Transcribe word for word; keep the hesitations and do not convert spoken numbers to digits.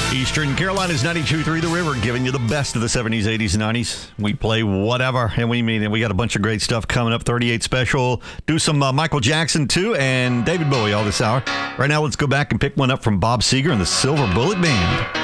Eastern Carolina's ninety-two point three The River, giving you the best of the seventies, eighties, and nineties. We play whatever, and we mean it. We got a bunch of great stuff coming up. thirty-eight special. Do some uh, Michael Jackson, too, and David Bowie all this hour. Right now, let's go back and pick one up from Bob Seger and the Silver Bullet Band.